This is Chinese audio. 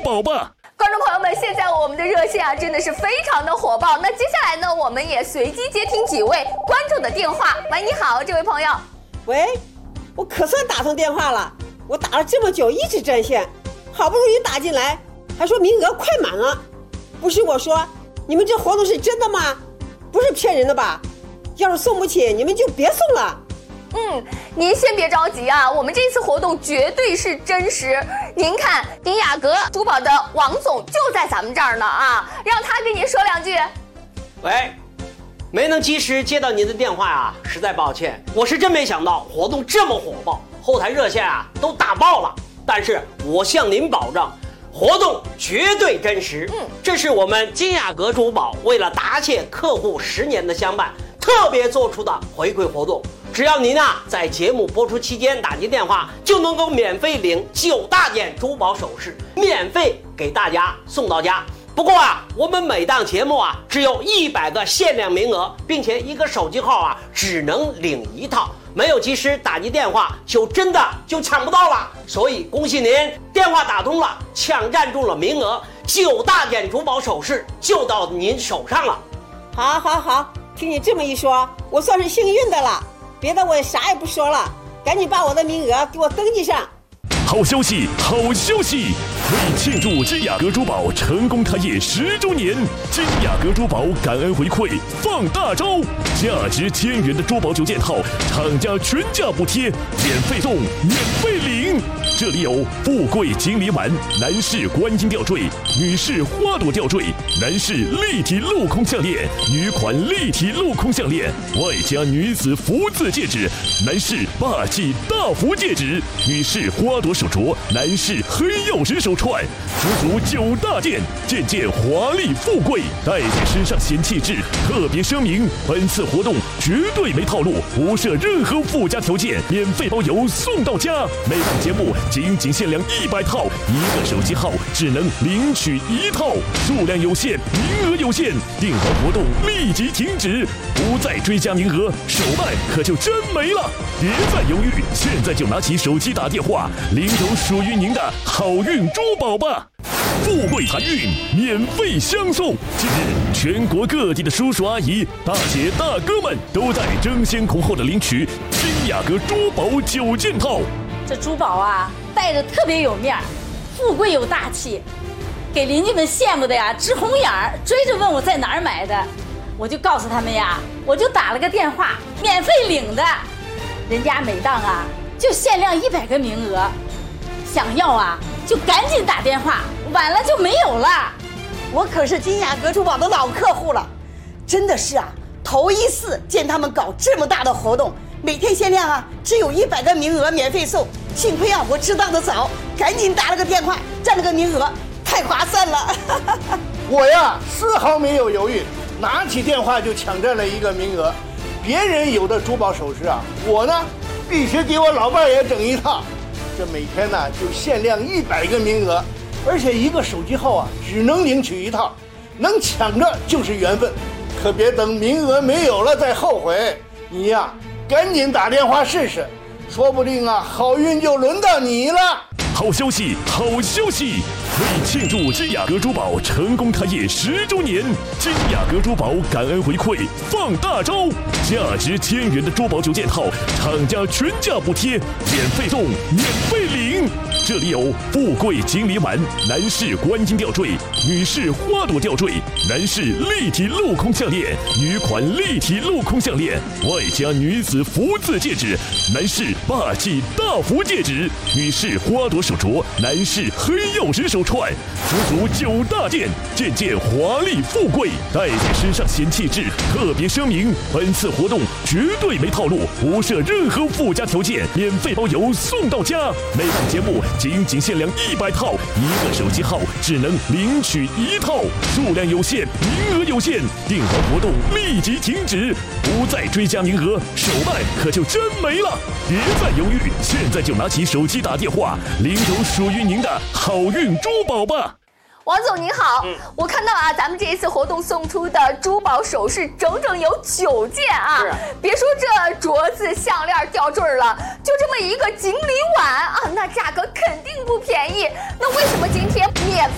宝吧。 观众朋友们，现在我们的热线真的是非常的火爆。那接下来呢，我们也随机接听几位观众的电话。喂，你好，这位朋友。 喂，我可算打通电话了，我打了这么久一直占线，好不容易打进来，还说名额快满了。不是我说，你们这活动是真的吗？不是骗人的吧？要是送不起，你们就别送了。 您先别着急啊，我们这次活动绝对是真实。您看，丁雅阁珠宝的王总就在咱们这儿呢啊，让他跟您说两句。 喂，没能及时接到您的电话啊，实在抱歉。我是真没想到活动这么火爆，后台热线啊都打爆了。但是我向您保证，活动绝对真实。这是我们金雅阁珠宝为了答谢客户10年的相伴，特别做出的回馈活动。只要您在节目播出期间打进电话，就能够免费领9大件珠宝首饰，免费给大家送到家。不过我们每档节目只有100个限量名额，并且一个手机号只能领1套，没有及时打进电话真的抢不到了。所以恭喜您，电话打通了，抢占住了名额，9大件珠宝首饰就到您手上了。 好，听你这么一说，我算是幸运的了。别的我也啥也不说了，赶紧把我的名额给我登记上。 好消息，好消息！为庆祝金雅阁珠宝成功开业10周年，金雅阁珠宝感恩回馈放大招，价值1000元的珠宝9件套，厂家全价补贴，免费送，免费领。这里有富贵锦鲤碗、男士观音吊坠、女士花朵吊坠、男士立体镂空项链、女款立体镂空项链，外加女子福字戒指，男士霸气大福戒指，女士花朵手镯，男士黑曜石手串，足9大件，件件华丽富贵，戴在身上显气质。特别声明，本次活动绝对没套路，不设任何附加条件，免费包邮送到家。每档节目仅限量100套，一个手机号只能领取1套，数量有限，名额有限，订单活动立即停止，不再追加名额，手办可就真没了。别再犹豫，现在就拿起手机打电话，领走属于您的好运珠宝吧！富贵财运免费相送。近日，全国各地的叔叔阿姨、大姐大哥们都在争先恐后的领取金雅阁珠宝9件套。 这珠宝戴着特别有面儿，富贵有大气，给邻居们羡慕的直红眼儿，追着问我在哪儿买的，我就告诉他们我就打了个电话，免费领的。人家每档就限量100个名额，想要就赶紧打电话，晚了就没有了。 我可是金雅阁珠宝的老客户了，真的是头一次见他们搞这么大的活动，每天限量只有100个名额免费送。幸亏我知道的早，赶紧打了个电话，占了个名额，太划算了。 我丝毫没有犹豫，拿起电话就抢占了1个名额。别人有的珠宝首饰我呢必须给我老伴也整1套。这每天就限量100个名额，而且一个手机号只能领取1套，能抢着就是缘分，可别等名额没有了再后悔。你赶紧打电话试试，说不定好运就轮到你了。 好消息，好消息！为庆祝金雅阁珠宝成功开业10周年，金雅阁珠宝感恩回馈放大招，价值1000元的珠宝9件套，厂家全价补贴，免费送，免费领。这里有富贵锦鲤碗、男士观音吊坠、女士花朵吊坠、男士立体镂空项链、女款立体镂空项链，外加女子福字戒指，男士霸气大福戒指，女士花朵手镯，男士黑曜石手串，足9大件，件件华丽富贵，戴在身上显气质。特别声明，本次活动绝对没套路，不设任何附加条件，免费包邮送到家。每档节目仅限量100套，一个手机号只能领取1套，数量有限，名额有限，订单活动立即停止，不再追加名额，手办可就真没了。别再犹豫，现在就拿起手机打电话，领走属于您的好运珠宝吧！ 王总您好，我看到咱们这一次活动送出的珠宝首饰整整有9件别说这镯子、项链、吊坠了，就这么一个锦鲤碗那价格肯定不便宜。那为什么今天免